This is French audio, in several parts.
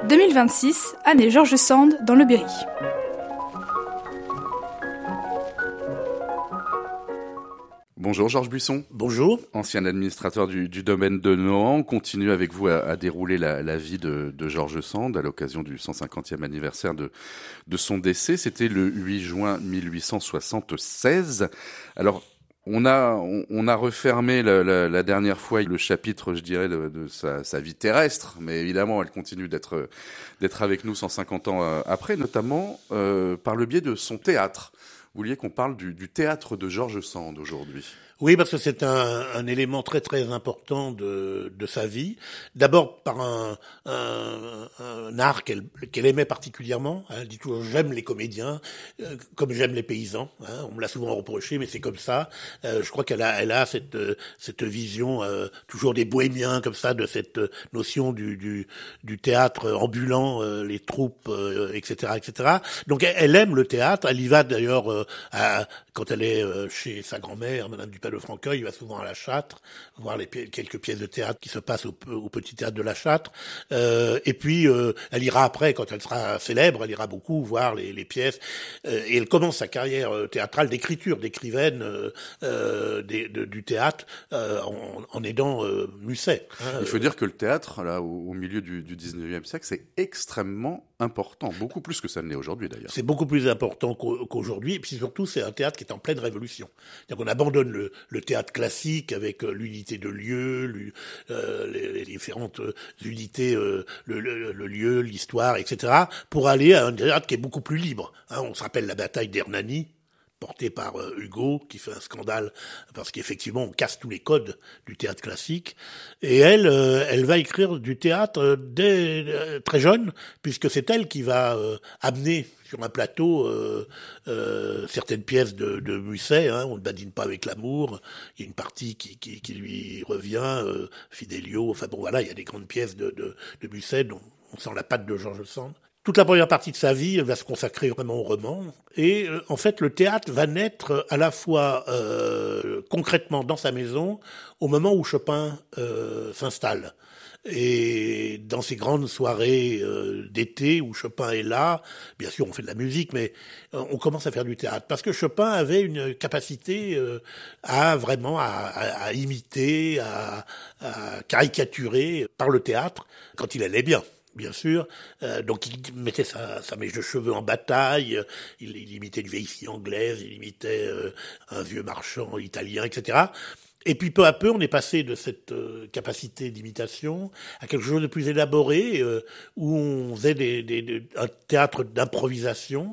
2026, année George Sand dans le Berry. Bonjour Georges Buisson. Bonjour. Ancien administrateur du domaine de Nohant. On continue avec vous à dérouler la vie de George Sand à l'occasion du 150e anniversaire de son décès. C'était le 8 juin 1876. Alors, on a refermé la dernière fois le chapitre, je dirais, de sa vie terrestre, mais évidemment, elle continue d'être avec nous 150 ans après, notamment par le biais de son théâtre. Vous vouliez qu'on parle du théâtre de George Sand aujourd'hui. Oui, parce que c'est un élément très très important de sa vie. D'abord par un art qu'elle aimait particulièrement. Elle dit toujours j'aime les comédiens comme j'aime les paysans. On me l'a souvent reproché, mais c'est comme ça. Je crois qu'elle a cette vision toujours des bohémiens comme ça, de cette notion du théâtre ambulant, les troupes, etc., etc. Donc elle aime le théâtre. Elle y va d'ailleurs quand elle est chez sa grand-mère, Madame Dupin de Franqueuil, il va souvent à la Châtre, voir quelques pièces de théâtre qui se passent au petit théâtre de la Châtre. Et puis, elle ira après, quand elle sera célèbre, elle ira beaucoup voir les pièces. Et elle commence sa carrière théâtrale d'écrivaine du théâtre en aidant Musset. Il faut dire que le théâtre, là, au milieu du 19e siècle, c'est extrêmement important, beaucoup plus que ça ne l'est aujourd'hui d'ailleurs. C'est beaucoup plus important qu'aujourd'hui, et puis surtout c'est un théâtre qui est en pleine révolution. C'est-à-dire qu'on abandonne le théâtre classique avec l'unité de lieu, les différentes unités, le lieu, l'histoire, etc., pour aller à un théâtre qui est beaucoup plus libre. On se rappelle la bataille d'Hernani, porté par Hugo, qui fait un scandale parce qu'effectivement on casse tous les codes du théâtre classique. Et elle va écrire du théâtre dès très jeune, puisque c'est elle qui va amener sur un plateau certaines pièces de Musset. On ne badine pas avec l'amour. Il y a une partie qui lui revient, Fidelio. Enfin bon, voilà, il y a des grandes pièces de Musset dont on sent la patte de George Sand. Toute la première partie de sa vie, elle va se consacrer vraiment au roman. Et en fait, le théâtre va naître à la fois concrètement dans sa maison, au moment où Chopin s'installe. Et dans ces grandes soirées d'été où Chopin est là, bien sûr on fait de la musique, mais on commence à faire du théâtre. Parce que Chopin avait une capacité à imiter, à caricaturer par le théâtre, quand il allait bien. Bien sûr, donc il mettait sa mèche de cheveux en bataille, il imitait une vieille fille anglaise, il imitait un vieux marchand italien, etc. Et puis peu à peu, on est passé de cette capacité d'imitation à quelque chose de plus élaboré, où on faisait un théâtre d'improvisation.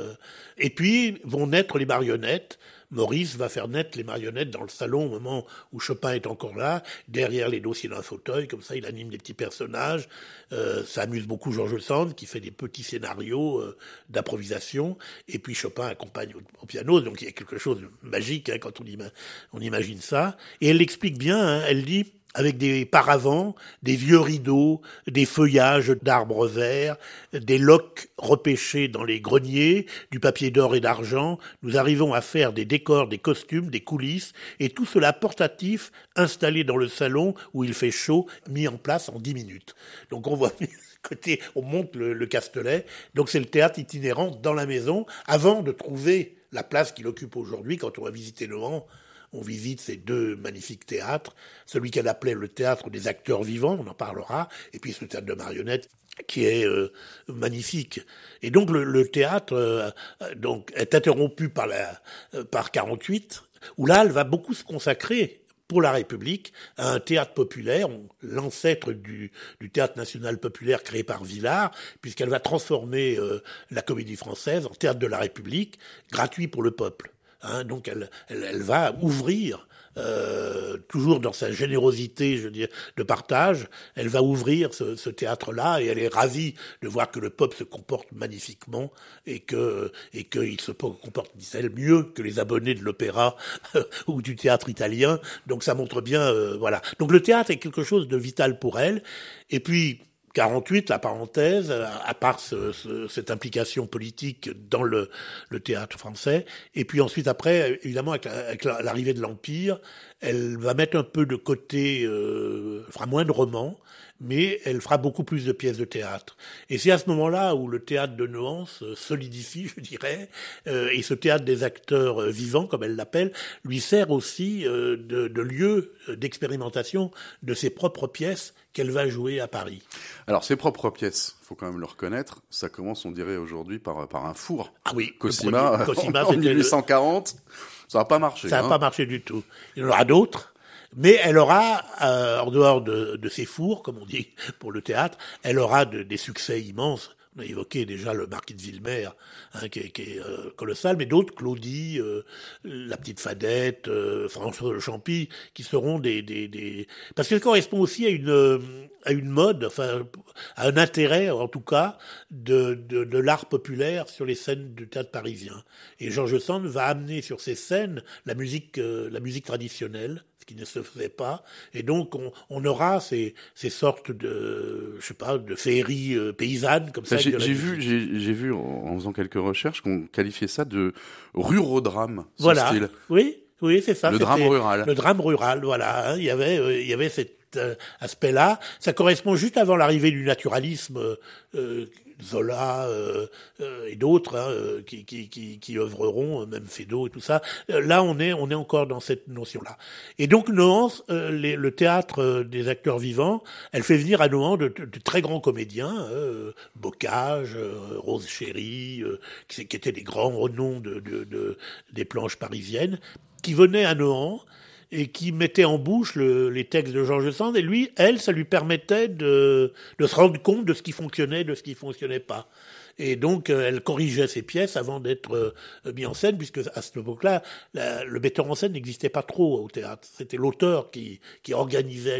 Et puis vont naître les marionnettes. Maurice va faire naître les marionnettes dans le salon au moment où Chopin est encore là, derrière les dossiers d'un fauteuil, comme ça il anime des petits personnages. Ça amuse beaucoup George Sand qui fait des petits scénarios d'improvisation, et puis Chopin accompagne au piano, donc il y a quelque chose de magique quand on imagine ça. Et elle l'explique bien, elle dit avec des paravents, des vieux rideaux, des feuillages d'arbres verts, des loques repêchées dans les greniers, du papier d'or et d'argent, nous arrivons à faire des décors, des costumes, des coulisses, et tout cela portatif, installé dans le salon où il fait chaud, mis en place en 10 minutes. Donc on voit côté, on monte le Castelet, donc c'est le théâtre itinérant dans la maison, avant de trouver la place qu'il occupe aujourd'hui quand on va visiter Nohant. On visite ces deux magnifiques théâtres, celui qu'elle appelait le théâtre des acteurs vivants, on en parlera, et puis ce théâtre de marionnettes qui est magnifique. Et donc le théâtre donc est interrompu par 48, où là elle va beaucoup se consacrer pour la République à un théâtre populaire, l'ancêtre du théâtre national populaire créé par Villars, puisqu'elle va transformer la Comédie Française en théâtre de la République, gratuit pour le peuple. Donc elle va ouvrir, toujours dans sa générosité, je veux dire, de partage, elle va ouvrir ce théâtre-là, et elle est ravie de voir que le peuple se comporte magnifiquement et qu'il se comporte, dit-elle, mieux que les abonnés de l'opéra ou du théâtre italien. Donc ça montre bien, voilà. Donc le théâtre est quelque chose de vital pour elle. Et puis 48, la parenthèse, à part cette implication politique dans le théâtre français. Et puis ensuite, après, évidemment, avec l'arrivée de l'Empire, elle va mettre un peu de côté, fera moins de romans, mais elle fera beaucoup plus de pièces de théâtre. Et c'est à ce moment-là où le théâtre de Nohant se solidifie, je dirais, et ce théâtre des acteurs vivants, comme elle l'appelle, lui sert aussi de lieu d'expérimentation de ses propres pièces qu'elle va jouer à Paris. Alors, ses propres pièces, faut quand même le reconnaître, ça commence, on dirait aujourd'hui, par un four. Ah oui, Cosima en 1840, ça n'a pas marché. Ça n'a pas marché du tout. Il y en aura d'autres, mais elle aura, en dehors de ses fours, comme on dit pour le théâtre, elle aura des succès immenses. On a évoqué déjà le Marquis de Villemer, qui est colossal, mais d'autres, Claudie, la petite Fadette, François de Champy, qui seront parce qu'elle correspond aussi à une mode, enfin, à un intérêt, en tout cas, de l'art populaire sur les scènes du théâtre parisien. Et George Sand va amener sur ces scènes la musique traditionnelle, ce qui ne se faisait pas, et donc on aura ces sortes de féeries paysannes comme ça. J'ai vu en faisant quelques recherches qu'on qualifiait ça de ruraux-drame. Voilà. Style. Oui, c'est ça. Le drame rural. Le drame rural, voilà. Hein. Il y avait cet aspect-là. Ça correspond juste avant l'arrivée du naturalisme. Zola et d'autres qui œuvreront, même Feydeau et tout ça. Là, on est encore dans cette notion-là. Et donc, Nohant, le théâtre des acteurs vivants, elle fait venir à Nohant de très grands comédiens, Bocage, Rose Chéri, qui étaient des grands renoms des planches parisiennes, qui venaient à Nohant et qui mettait en bouche les textes de George Sand, et ça lui permettait de se rendre compte de ce qui fonctionnait, de ce qui fonctionnait pas. Et donc, elle corrigeait ses pièces avant d'être mis en scène, puisque à cette époque-là, le metteur en scène n'existait pas trop au théâtre. C'était l'auteur qui organisait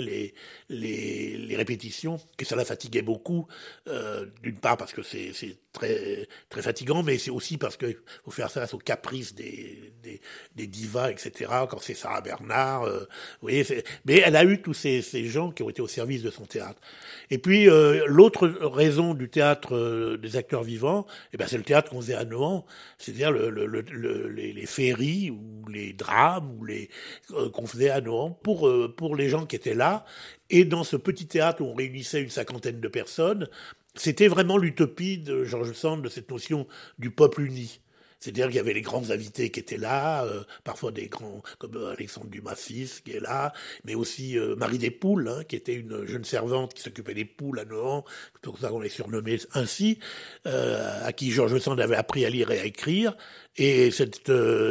les répétitions, que ça la fatiguait beaucoup, d'une part parce que c'est très très fatigant, mais c'est aussi parce qu'il faut faire face aux caprices des divas, etc. Quand c'est Sarah Bernard, vous voyez. Mais elle a eu tous ces gens qui ont été au service de son théâtre. Et puis l'autre raison du théâtre des acteurs vivants, c'est le théâtre qu'on faisait à Nohant, c'est-à-dire les féeries ou les drames ou qu'on faisait à Nohant pour les gens qui étaient là. Et dans ce petit théâtre où on réunissait une 50aine de personnes, c'était vraiment l'utopie de George Sand, de cette notion du peuple uni. C'est-à-dire qu'il y avait les grands invités qui étaient là, parfois des grands, comme Alexandre Dumas fils qui est là, mais aussi Marie des Poules, qui était une jeune servante qui s'occupait des poules à Nohant, c'est pour ça qu'on les surnommait ainsi, à qui George Sand avait appris à lire et à écrire. Et cette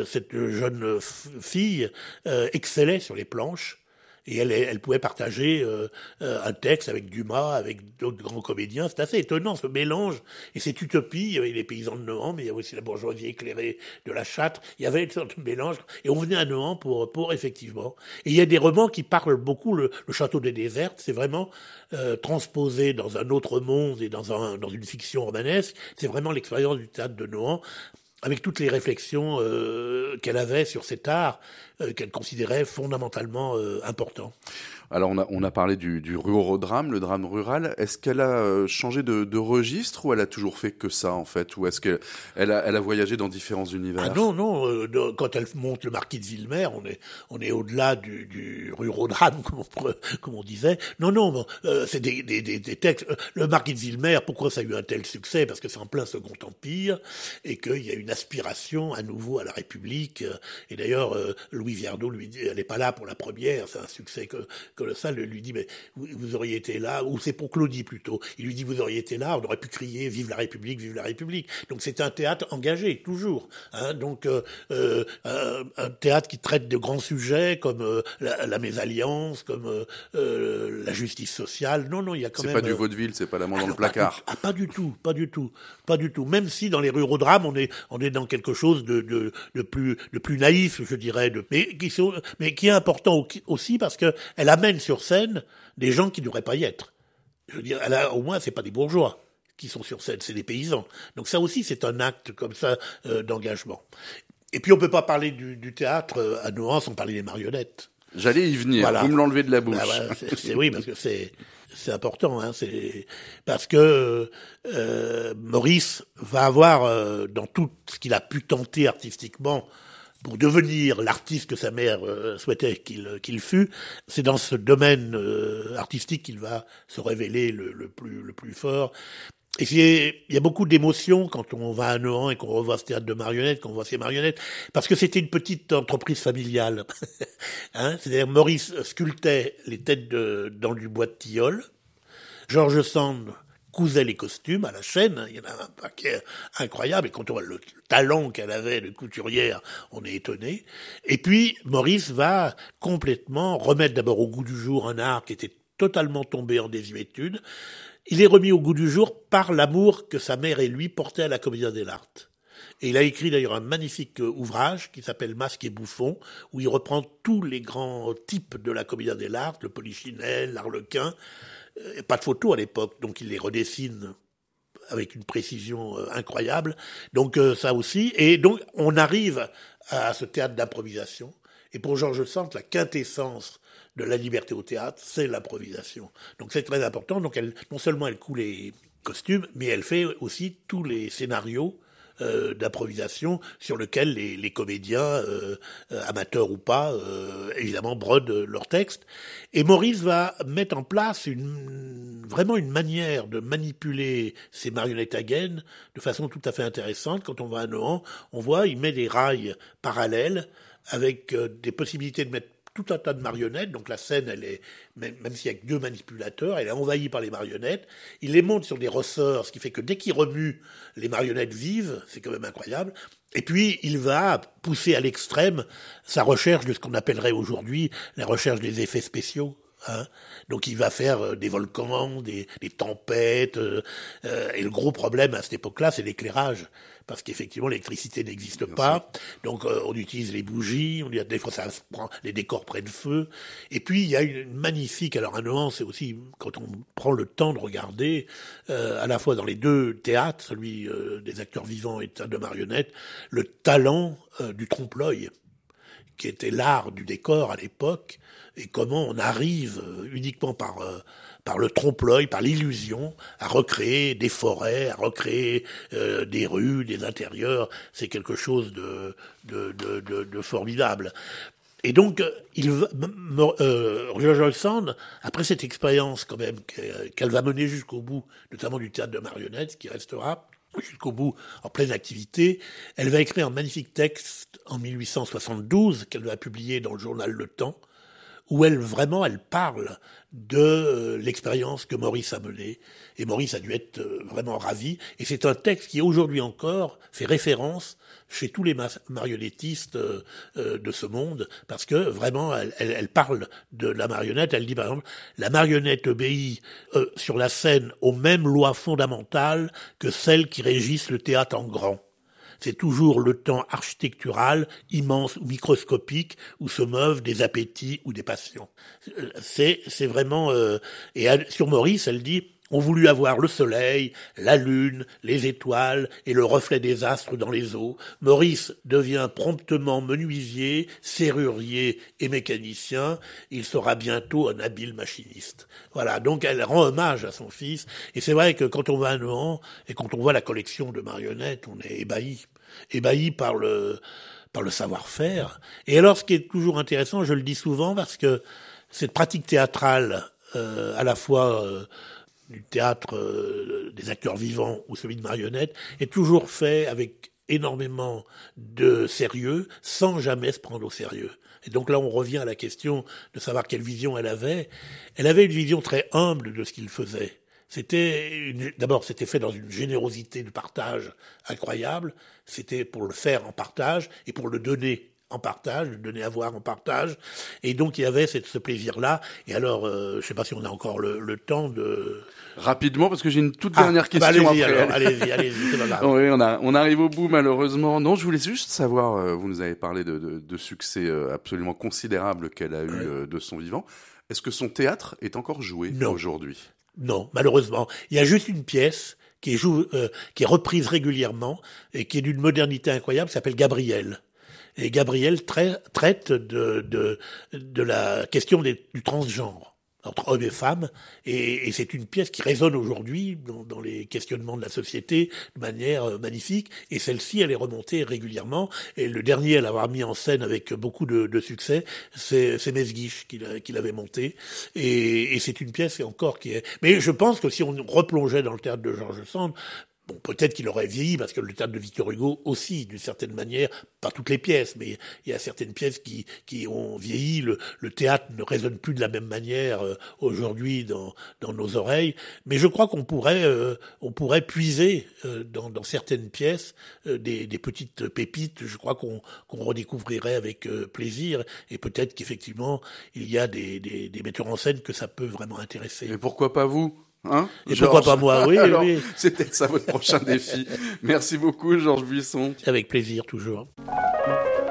jeune fille excellait sur les planches. Et elle pouvait partager un texte avec Dumas, avec d'autres grands comédiens. C'est assez étonnant, ce mélange. Et cette utopie, il y avait les paysans de Nohant, mais il y avait aussi la bourgeoisie éclairée de la Châtre. Il y avait une sorte de mélange. Et on venait à Nohant pour effectivement. Et il y a des romans qui parlent beaucoup. Le Château des Désertes, c'est vraiment transposé dans un autre monde et dans une fiction romanesque. C'est vraiment l'expérience du théâtre de Nohant, avec toutes les réflexions qu'elle avait sur cet art qu'elle considérait fondamentalement important. Alors on a parlé du ruraux-drame, le drame rural. Est-ce qu'elle a changé de registre ou elle a toujours fait que ça en fait, ou est-ce qu'elle a voyagé dans différents univers? Ah non, quand elle monte le Marquis de Villemer, on est au-delà du ruraux-drame comme on disait. Non, c'est des textes. Le Marquis de Villemer, pourquoi ça a eu un tel succès? Parce que c'est en plein Second Empire et qu'il y a une aspiration à nouveau à la République. Et d'ailleurs, Louis Viardot lui dit, elle n'est pas là pour la première, c'est un succès colossal, lui dit, mais vous auriez été là, ou c'est pour Claudie plutôt, il lui dit, vous auriez été là, on aurait pu crier, vive la République, vive la République. Donc c'est un théâtre engagé, toujours. Donc un théâtre qui traite de grands sujets, comme la mésalliance, comme la justice sociale. Non, il y a quand même... C'est pas du vaudeville, c'est pas la main dans le placard. Pas du tout. Même si dans les ruraux-drames, on est dans quelque chose de plus naïf, je dirais, mais qui est important aussi parce que elle amène sur scène des gens qui ne devraient pas y être. Je veux dire, au moins, c'est pas des bourgeois qui sont sur scène, c'est des paysans. Donc ça aussi, c'est un acte comme ça d'engagement. Et puis on peut pas parler du théâtre à Nohant sans parler des marionnettes. J'allais y venir, voilà. Vous me l'enlevez de la bouche. Oui, parce que c'est important, c'est parce que Maurice va avoir dans tout ce qu'il a pu tenter artistiquement pour devenir l'artiste que sa mère souhaitait qu'il fût. C'est dans ce domaine artistique qu'il va se révéler le plus fort. Et il y a beaucoup d'émotions quand on va à Nohant et qu'on revoit ce théâtre de marionnettes, qu'on voit ces marionnettes, parce que c'était une petite entreprise familiale. C'est-à-dire Maurice sculptait les têtes dans du bois de tilleul, George Sand cousait les costumes à la chaîne, il y en a un paquet incroyable, et quand on voit le talent qu'elle avait de couturière, on est étonné. Et puis Maurice va complètement remettre d'abord au goût du jour un art qui était totalement tombé en désuétude. Il est remis au goût du jour par l'amour que sa mère et lui portaient à la Commedia dell'arte. Et il a écrit d'ailleurs un magnifique ouvrage qui s'appelle Masque et Bouffon, où il reprend tous les grands types de la Commedia dell'arte, le Polichinelle, l'Arlequin. Pas de photos à l'époque, donc il les redessine avec une précision incroyable. Donc ça aussi. Et donc on arrive à ce théâtre d'improvisation. Et pour George Sand, la quintessence de la liberté au théâtre, c'est l'improvisation. Donc c'est très important. Donc non seulement elle coud les costumes, mais elle fait aussi tous les scénarios d'improvisation sur lesquels les comédiens, amateurs ou pas, évidemment brodent leurs textes. Et Maurice va mettre en place vraiment une manière de manipuler ces marionnettes à gaines de façon tout à fait intéressante. Quand on va à Nohant, on voit, il met des rails parallèles avec des possibilités de mettre tout un tas de marionnettes, donc la scène, elle est, même s'il y a que 2 manipulateurs, elle est envahie par les marionnettes. Il les monte sur des ressorts, ce qui fait que dès qu'il remue, les marionnettes vivent, c'est quand même incroyable. Et puis, il va pousser à l'extrême sa recherche de ce qu'on appellerait aujourd'hui la recherche des effets spéciaux. Donc il va faire des volcans, des tempêtes, et le gros problème à cette époque-là, c'est l'éclairage, parce qu'effectivement l'électricité n'existe pas, donc on utilise les bougies, des fois ça prend, les décors prennent feu, et puis il y a une magnifique, alors à Nohant, c'est aussi quand on prend le temps de regarder, à la fois dans les 2 théâtres, celui des acteurs vivants et de marionnettes, le talent du trompe-l'œil, qui était l'art du décor à l'époque, et comment on arrive uniquement par le trompe-l'œil, par l'illusion, à recréer des forêts, à recréer des rues, des intérieurs. C'est quelque chose de formidable. Et donc, George Sand, après cette expérience quand même qu'elle va mener jusqu'au bout, notamment du théâtre de marionnettes, qui restera jusqu'au bout en pleine activité, elle va écrire un magnifique texte en 1872 qu'elle va publier dans le journal Le Temps, où elle parle de l'expérience que Maurice a menée. Et Maurice a dû être vraiment ravi. Et c'est un texte qui, aujourd'hui encore, fait référence chez tous les marionnettistes de ce monde, parce que vraiment, elle parle de la marionnette. Elle dit, par exemple, la marionnette obéit sur la scène aux mêmes lois fondamentales que celles qui régissent le théâtre en grand. C'est toujours le temps architectural, immense ou microscopique, où se meuvent des appétits ou des passions. C'est vraiment... et sur Maurice, elle dit... On voulut avoir le soleil, la lune, les étoiles et le reflet des astres dans les eaux. Maurice devient promptement menuisier, serrurier et mécanicien. Il sera bientôt un habile machiniste. Voilà, donc elle rend hommage à son fils. Et c'est vrai que quand on va à Nohant et quand on voit la collection de marionnettes, on est ébahi par le savoir-faire. Et alors, ce qui est toujours intéressant, je le dis souvent, parce que cette pratique théâtrale, à la fois du théâtre des acteurs vivants ou celui de marionnettes, est toujours fait avec énormément de sérieux, sans jamais se prendre au sérieux. Et donc là, on revient à la question de savoir quelle vision elle avait. Elle avait une vision très humble de ce qu'il faisait. D'abord, c'était fait dans une générosité de partage incroyable. C'était pour le faire en partage et pour le donner en partage, le donner à voir en partage. Et donc, il y avait ce plaisir-là. Et alors, je ne sais pas si on a encore le temps de... Rapidement, parce que j'ai une toute dernière question allez-y, après. Alors, allez-y, c'est pas grave. Oui, on arrive au bout, malheureusement. Non, je voulais juste savoir, vous nous avez parlé de succès absolument considérable qu'elle a eu de son vivant. Est-ce que son théâtre est encore joué aujourd'hui ? Non, malheureusement. Il y a juste une pièce qui est reprise régulièrement et qui est d'une modernité incroyable, qui s'appelle Gabriel. Et Gabriel traite de la question du transgenre. entre hommes et femmes, et c'est une pièce qui résonne aujourd'hui dans les questionnements de la société de manière magnifique, et celle-ci, elle est remontée régulièrement, et le dernier à l'avoir mis en scène avec beaucoup de succès, c'est Mesguich qui l'avait monté, et c'est une pièce encore qui est... Mais je pense que si on replongeait dans le théâtre de George Sand, bon, peut-être qu'il aurait vieilli, parce que le théâtre de Victor Hugo aussi, d'une certaine manière, pas toutes les pièces, mais il y a certaines pièces qui ont vieilli. Le théâtre ne résonne plus de la même manière aujourd'hui dans nos oreilles. Mais je crois qu'on pourrait puiser dans certaines pièces des petites pépites. Je crois qu'on redécouvrirait avec plaisir. Et peut-être qu'effectivement, il y a des metteurs en scène que ça peut vraiment intéresser. Mais pourquoi pas vous ? Hein, et Georges, pourquoi pas moi, oui. Alors, oui. C'est peut-être ça votre prochain défi. Merci beaucoup, Georges Buisson. Avec plaisir, toujours.